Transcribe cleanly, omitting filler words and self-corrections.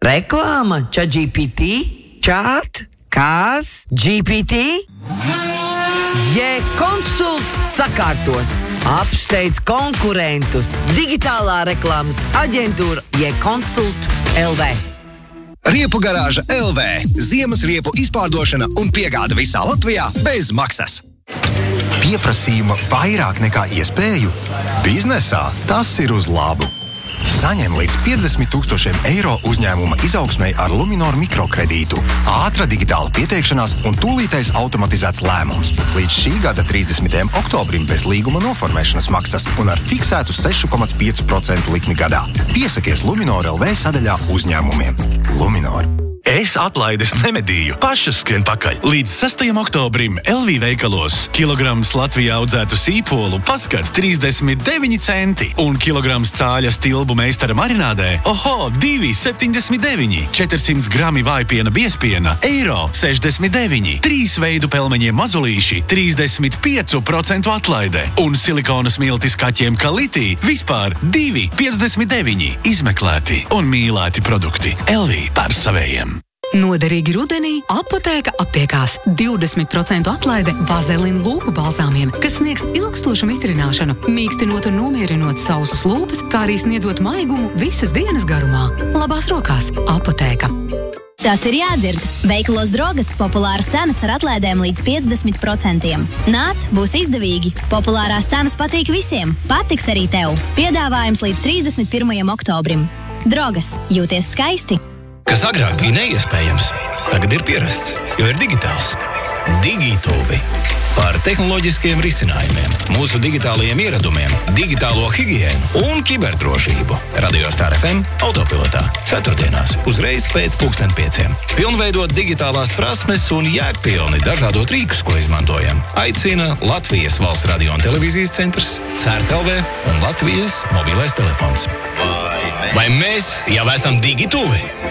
Reklāma ChatGPT, Chat, kas, GPT? J-Konsults sakārtos, apsteidz konkurentus, digitālā reklāmas aģentūra J-Konsult LV. Riepu garāža LV. Ziemas riepu izpārdošana un piegāde visā Latvijā bez maksas. Pieprasījuma vairāk nekā iespēju? Biznesā tas ir uz labu. Saņem līdz 50,000 eiro uzņēmuma izaugsmei ar Luminor mikrokredītu. Ātra digitāla pieteikšanās un tūlītais automatizēts lēmums. Līdz šī gada 30. oktobrim bez līguma noformēšanas maksas un ar fiksētu 6,5% likmi gadā. Piesakies Luminor LV sadaļā uzņēmumiem. Luminor. Es atlaides nemedīju, pašas skrien pakaļ. Līdz 6. oktobrim LV veikalos kilograms Latvijā audzētu sīpolu paskat 39 centi un kilograms cāļa stilbu meistara marinādē oho 2,79. 400 grami vājpiena biespiena €69. 3 veidu pelmeņiem mazulīši 35% atlaide un silikona smiltis kaķiem Kaliti vispār 2,59. Izmeklēti un mīlēti produkti. LV par savējiem. Noderīgi rudenī Apotēka aptiekās 20% atlaide vazelina lūpu balzāmiem, kas sniegs ilgstošu mitrināšanu, mīkstinot un nomierinot sausas lūpas, kā arī sniedzot maigumu visas dienas garumā. Labās rokās Apotēka. Tas ir jādzird. Veikalos Drogas populāras cenas ar atlaidēm līdz 50%. Nāc, būs izdevīgi. Populārās cenas patīk visiem. Patiks arī tev. Piedāvājums līdz 31. oktobrim. Drogas. Jūties skaisti. Kas agrāk bija neiespējams, tagad ir pierasts, jo ir digitāls. Digituvi. Par tehnoloģiskiem risinājumiem, mūsu digitālajiem ieradumiem, digitālo higiēnu un kiberdrošību. Radio Star FM autopilotā. Ceturtdienās, uzreiz pēc 5:30. Pilnveidot digitālās prasmes un jēgpilni dažādot rīkus, ko izmantojam. Aicina Latvijas Valsts radio un televīzijas centrs, CERT.LV un Latvijas mobilais telefons. Vai mēs jau esam digituvi?